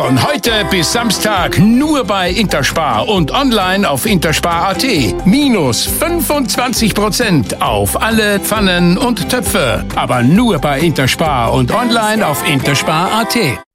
Und heute bis Samstag nur bei Interspar und online auf interspar.at. Minus 25% auf alle Pfannen und Töpfe. Aber nur bei Interspar und online auf interspar.at.